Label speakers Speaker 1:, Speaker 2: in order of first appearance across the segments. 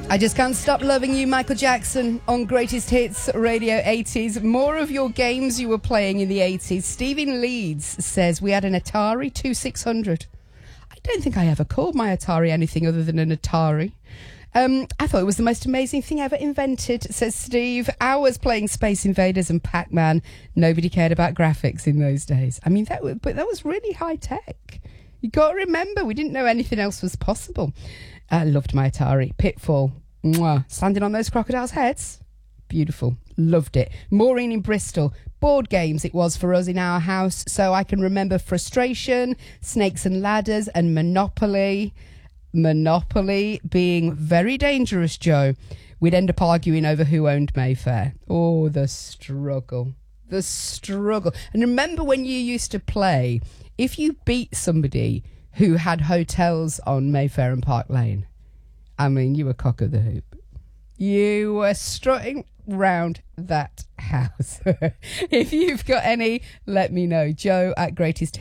Speaker 1: I Just Can't Stop Loving You, Michael Jackson on Greatest Hits Radio 80s. More of your games you were playing in the 80s. Stephen Leeds says, we had an Atari 2600. I don't think I ever called my Atari anything other than an Atari. I thought it was the most amazing thing ever invented, says Steve. Hours playing Space Invaders and Pac-Man. Nobody cared about graphics in those days. I mean, that was really high tech. You got to remember, we didn't know anything else was possible. I loved my Atari. Pitfall. Mwah. Standing on those crocodiles' heads. Beautiful. Loved it. Maureen in Bristol. Board games it was for us in our house. So I can remember Frustration, Snakes and Ladders, and Monopoly. Monopoly being very dangerous, Joe. We'd end up arguing over who owned Mayfair. Oh, the struggle. The struggle. And remember when you used to play, if you beat somebody who had hotels on Mayfair and Park Lane, I mean, you were cock of the hoop. You were strutting round that house. If you've got any, let me know. Joe at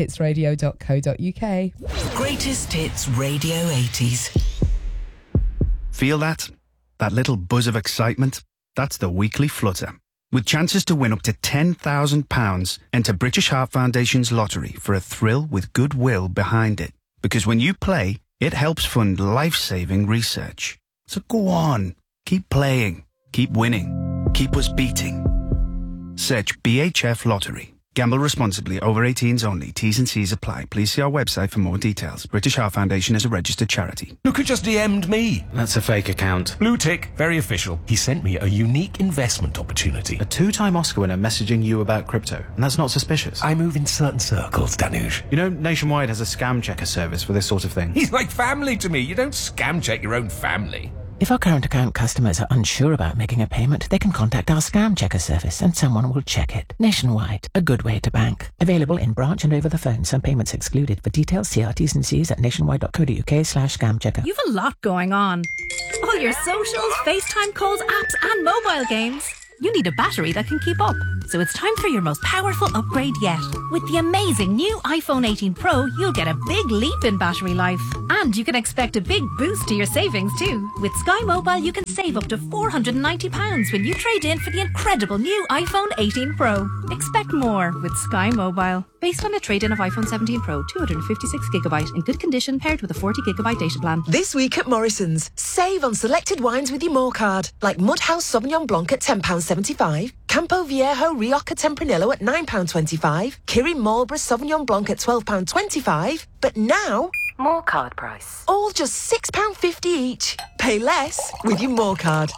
Speaker 1: greatesthitsradio.co.uk.
Speaker 2: Greatest Hits Radio 80s.
Speaker 3: Feel that? That little buzz of excitement? That's the weekly flutter. With chances to win up to £10,000, enter British Heart Foundation's lottery for a thrill with goodwill behind it. Because when you play, it helps fund life-saving research. So go on, keep playing, keep winning, keep us beating. Search BHF Lottery. Gamble responsibly. Over 18s only. T's and C's apply. Please see our website for more details. British Heart Foundation is a registered charity.
Speaker 4: Look who just DM'd me.
Speaker 5: That's a fake account.
Speaker 4: Blue tick, very official. He sent me a unique investment opportunity.
Speaker 5: A 2-time Oscar winner messaging you about crypto, and that's not suspicious.
Speaker 4: I move in certain circles, Danush.
Speaker 5: You know, Nationwide has a scam checker service for this sort of thing.
Speaker 4: He's like family to me. You don't scam check your own family.
Speaker 6: If our current account customers are unsure about making a payment, they can contact our scam checker service and someone will check it. Nationwide, a good way to bank. Available in branch and over the phone. Some payments excluded. For details, see our T's and C's at nationwide.co.uk/scam checker.
Speaker 7: You've a lot going on. All your socials, FaceTime calls, apps and mobile games. You need a battery that can keep up. So it's time for your most powerful upgrade yet. With the amazing new iPhone 18 Pro, you'll get a big leap in battery life. And you can expect a big boost to your savings too. With Sky Mobile, you can save up to £490 when you trade in for the incredible new iPhone 18 Pro. Expect more with Sky Mobile. Based on a trade-in of iPhone 17 Pro, 256GB in good condition paired with a 40GB data plan.
Speaker 8: This week at Morrison's, save on selected wines with your More card, like Mudhouse Sauvignon Blanc at £10.75, Campo Viejo Rioja Tempranillo at £9.25, Kirin Marlborough Sauvignon Blanc at £12.25, but now...
Speaker 9: More card price.
Speaker 8: All just £6.50 each. Pay less with your More card.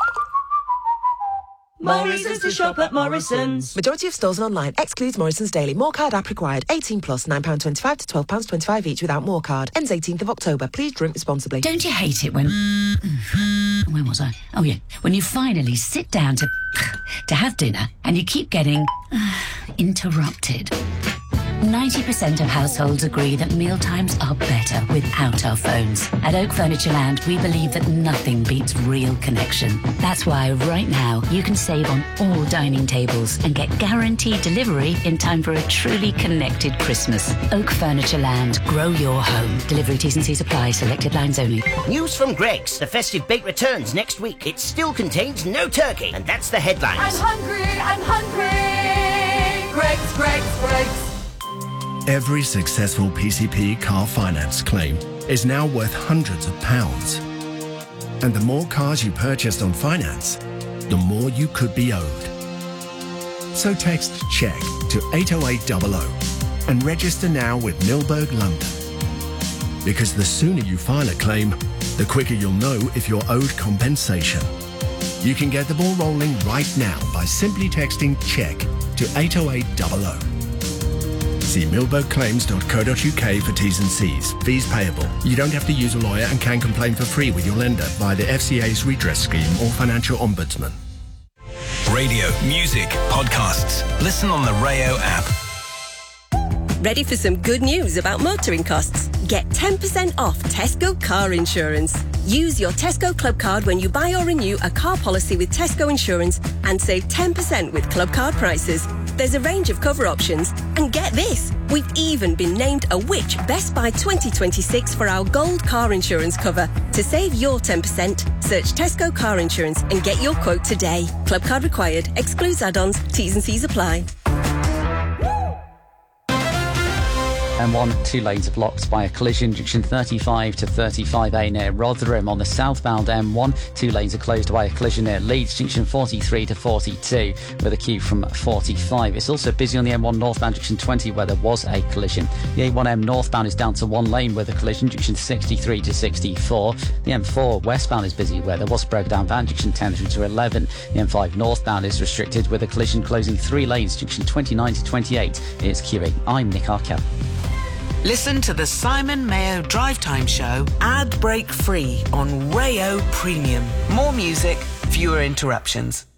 Speaker 10: More reasons to shop at Morrison's.
Speaker 8: Majority of stores and online. Excludes Morrison's Daily. More card app required. 18 plus, £9.25 to £12.25 each without More card. Ends 18th of October. Please drink responsibly.
Speaker 9: Don't you hate it when... Where was I? Oh, yeah. When you finally sit down to have dinner and you keep getting interrupted. 90% of households agree that mealtimes are better without our phones. At Oak Furniture Land, we believe that nothing beats real connection. That's why right now you can save on all dining tables and get guaranteed delivery in time for a truly connected Christmas. Oak Furniture Land. Grow your home. Delivery T's and C's apply. Selected lines only.
Speaker 11: News from Greggs. The festive bake returns next week. It still contains no turkey, and that's the headlines.
Speaker 10: I'm hungry, I'm hungry. Greggs, Greggs, Greggs.
Speaker 12: Every successful PCP car finance claim is now worth hundreds of pounds. And the more cars you purchased on finance, the more you could be owed. So text CHECK to 80800 and register now with Milberg London. Because the sooner you file a claim, the quicker you'll know if you're owed compensation. You can get the ball rolling right now by simply texting CHECK to 80800. See milbergclaims.co.uk for T's and C's. Fees payable. You don't have to use a lawyer and can complain for free with your lender via the FCA's redress scheme or financial ombudsman.
Speaker 13: Radio, music, podcasts. Listen on the Rayo app.
Speaker 14: Ready for some good news about motoring costs? Get 10% off Tesco car insurance. Use your Tesco Club card when you buy or renew a car policy with Tesco Insurance and save 10% with Club card prices. There's a range of cover options. And get this, we've even been named a Which Best Buy 2026 for our gold car insurance cover. To save your 10%, search Tesco Car Insurance and get your quote today. Club card required. Excludes add-ons. T's and C's apply.
Speaker 15: M1, 2 lanes are blocked by a collision, junction 35 to 35A near Rotherham. On the southbound M1, 2 lanes are closed by a collision near Leeds, junction 43 to 42, with a queue from 45. It's also busy on the M1 northbound, junction 20, where there was a collision. The A1M northbound is down to 1 lane with a collision, junction 63 to 64. The M4 westbound is busy, where there was a broken down van, junction 10 through to 11. The M5 northbound is restricted with a collision closing 3 lanes, junction 29 to 28. It's queuing. I'm Nick Arkell.
Speaker 2: Listen to the Simon Mayo Drive Time Show ad break free on Rayo Premium. More music, fewer interruptions.